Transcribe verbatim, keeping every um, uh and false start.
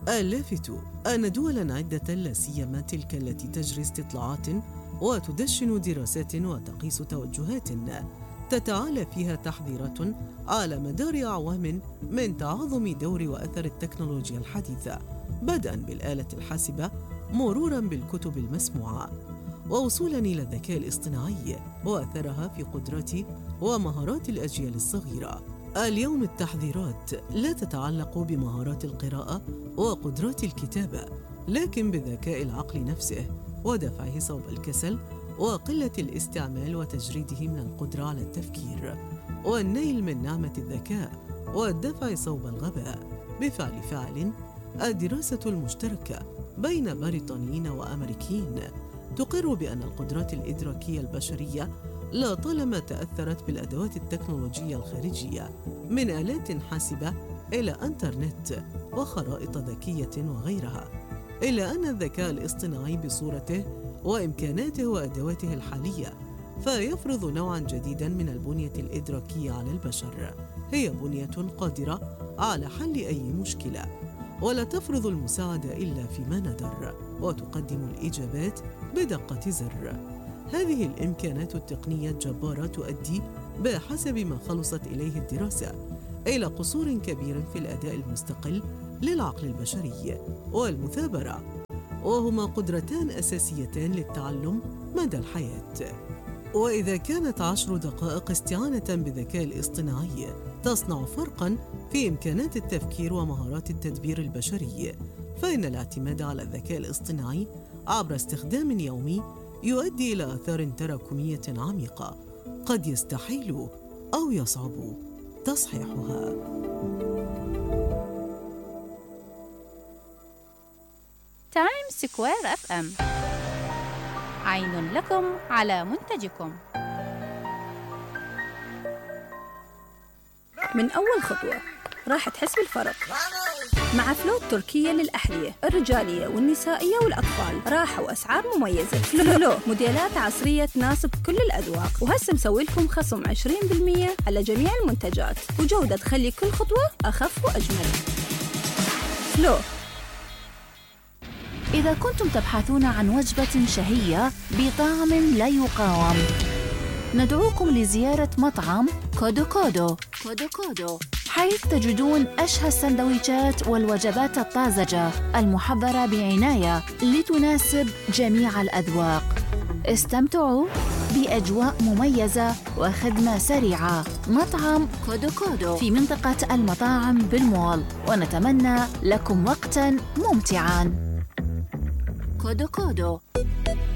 اللافت أن دولاً عدة لا سيما تلك التي تجري استطلاعات وتدشن دراسات وتقيس توجهات تتعالى فيها تحذيرات على مدار أعوام من تعاظم دور وأثر التكنولوجيا الحديثة، بدءاً بالآلة الحاسبة مروراً بالكتب المسموعة ووصولاً إلى الذكاء الاصطناعي وأثرها في قدرات ومهارات الأجيال الصغيرة. اليوم التحذيرات لا تتعلق بمهارات القراءة وقدرات الكتابة، لكن بذكاء العقل نفسه ودفعه صوب الكسل وقلة الاستعمال وتجريده من القدرة على التفكير والنيل من نعمة الذكاء والدفع صوب الغباء. بفعل فعل الدراسة المشتركة بين بريطانيين وأمريكيين تقر بأن القدرات الإدراكية البشرية لا طالما تأثرت بالأدوات التكنولوجية الخارجية من آلات حاسبة إلى إنترنت وخرائط ذكية وغيرها، إلا أن الذكاء الاصطناعي بصورته وإمكاناته وأدواته الحالية فيفرض نوعاً جديداً من البنية الإدراكية على البشر، هي بنية قادرة على حل أي مشكلة ولا تفرض المساعدة إلا فيما ندر وتقدم الإجابات بدقة زر. هذه الإمكانات التقنية الجبارة تؤدي بحسب ما خلصت إليه الدراسة إلى قصور كبير في الأداء المستقل للعقل البشري والمثابرة، وهما قدرتان أساسيتان للتعلم مدى الحياة. وإذا كانت عشر دقائق استعانة بالذكاء الاصطناعي تصنع فرقاً في إمكانات التفكير ومهارات التدبير البشري، فإن الاعتماد على الذكاء الاصطناعي عبر استخدام يومي يؤدي إلى آثار تراكمية عميقة قد يستحيل أو يصعب تصحيحها. تايم سكوير اف ام، عين لكم على منتجكم. من أول خطوة راح تحس بالفرق مع فلو التركية للأحذية الرجالية والنسائية والأطفال، راحة وأسعار مميزة. فلو موديلات عصرية تناسب كل الأذواق، وهسه مسوي لكم خصم عشرين بالمئة على جميع المنتجات وجودة تخلي كل خطوة أخف وأجمل. فلو. إذا كنتم تبحثون عن وجبة شهية بطعم لا يقاوم، ندعوكم لزيارة مطعم كودو كودو كودو كودو، حيث تجدون أشهى السندويشات والوجبات الطازجة المحضرة بعناية لتناسب جميع الأذواق. استمتعوا بأجواء مميزة وخدمة سريعة. مطعم كودو كودو في منطقة المطاعم بالمول، ونتمنى لكم وقتاً ممتعاً. كودو كودو.